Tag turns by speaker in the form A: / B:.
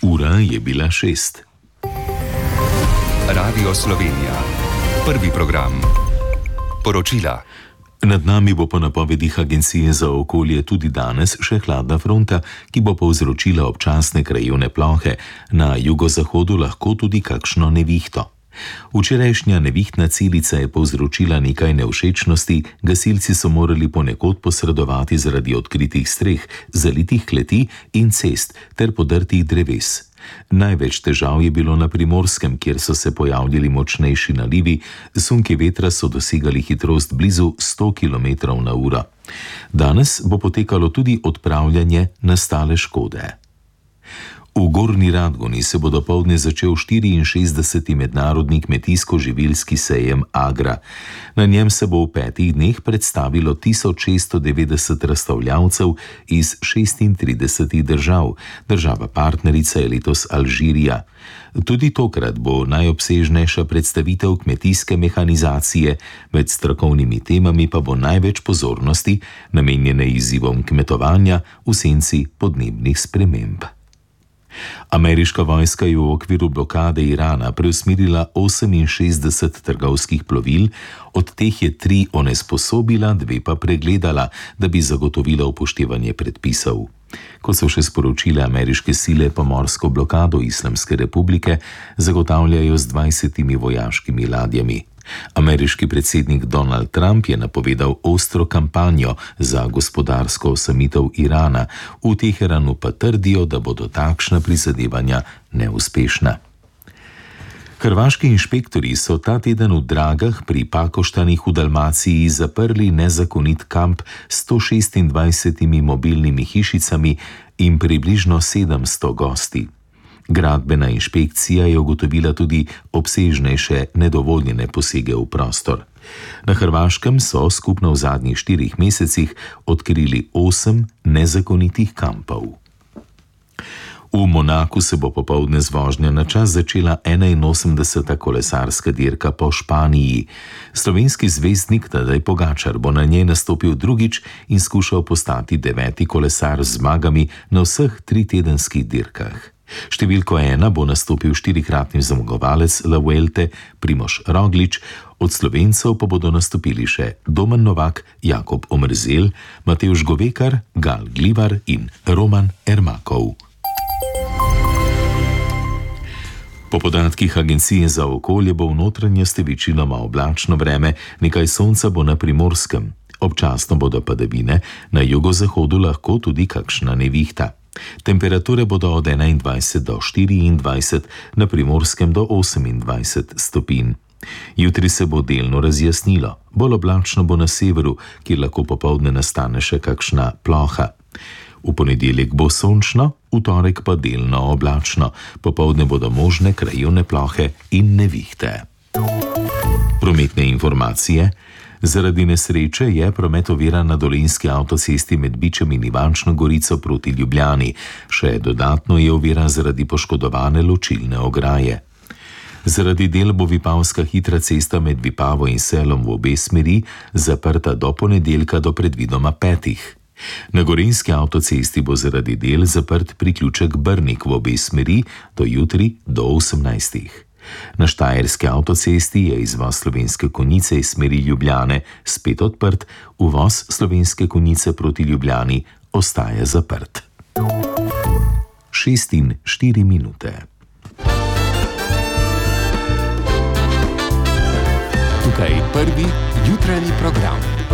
A: Ura je bila 6.
B: Radio Slovenija. Prvi program. Poročila.
A: Nad nami bo po napovedih Agencije za okolje tudi danes še hladna fronta, ki bo povzročila občasne krajevne plohe, na jugozahodu lahko tudi kakšno nevihto. Včerajšnja nevihtna celica je povzročila nekaj nevšečnosti, gasilci so morali ponekod posredovati zaradi odkritih streh, zalitih kleti in cest ter podrtih dreves. Največ težav je bilo na Primorskem, kjer so se pojavljali močnejši nalivi, sunki vetra so dosegali hitrost blizu 100 km/h. Danes bo potekalo tudi odpravljanje nastale škode. V Gornji Radgoni se bo dopoldne začel 64. mednarodni kmetijsko-živilski sejem Agra. Na njem se bo v 5 dneh predstavilo 1690 razstavljavcev iz 36 držav. Država partnerica je letos Alžirija. Tudi tokrat bo najobsežnejša predstavitev kmetijske mehanizacije, med strokovnimi temami pa bo največ pozornosti namenjene izzivom kmetovanja v senci podnebnih sprememb. Ameriška vojska je v okviru blokade Irana preusmerila 68 trgovskih plovil, od teh je 3 onesposobila, 2 pa pregledala, da bi zagotovila upoštevanje predpisov. Kot so še sporočile ameriške sile, pomorsko blokado Islamske republike zagotavljajo z 20 vojaškimi ladjami. Ameriški predsednik Donald Trump je napovedal ostro kampanjo za gospodarsko osamitev Irana, v Teheranu pa trdijo, da bodo takšna prizadevanja neuspešna. Hrvaški inšpektorji so ta teden v Dragah pri Pakoštanih v Dalmaciji zaprli nezakonit kamp s 126 mobilnimi hišicami in približno 700 gosti. Gradbena inšpekcija je ugotovila tudi obsežnejše nedovoljene posege v prostor. Na Hrvaškem so skupno v zadnjih 4 mesecih odkrili 8 nezakonitih kampov. V Monaku se bo popoldne z vožnjo na čas začela 81. kolesarska dirka po Španiji. Slovenski zvezdnik Tadej Pogačar bo na njej nastopil drugič in skušal postati 9. kolesar z zmagami na vseh 3-tedenskih dirkah. Številko 1 bo nastopil 4-kratni zmagovalec La Vuelte Primož Roglič, od Slovencev pa bodo nastopili še Domen Novak, Jakob Omerzel, Matevž Govekar, Gal Glivar in Roman Ermakov. Po podatkih Agencije za okolje bo v notranjosti večinoma oblačno vreme, nekaj sonca bo na Primorskem. Občasno bodo padavine, na jugozahodu lahko tudi kakšna nevihta. Temperature bodo od 21 do 24, na Primorskem do 28 stopinj. Jutri se bo delno razjasnilo, bolj oblačno bo na severu, kjer lahko popoldne nastane še kakšna ploha. V ponedeljek bo sončno, v torek pa delno oblačno, popoldne bodo možne krajevne plohe in nevihte. Prometne informacije. Zaradi nesreče je promet oviran na Dolenjski avtocesti med Bičem in Ivančno Gorico proti Ljubljani. Še dodatno je oviran zaradi poškodovane ločilne ograje. Zaradi del bo Vipavska hitra cesta med Vipavo in Selom v obe smeri zaprta do ponedeljka do predvidoma 5. Na Gorenjski avtocesti bo zaradi del zaprt priključek Brnik v obe smeri do jutri do 18. Na Štajerski avtocesti je izvoz Slovenske Konjice iz smeri Ljubljane spet odprt, uvoz Slovenske Konjice proti Ljubljani ostaja zaprt. 6:04.
B: Tukaj prvi jutranji program.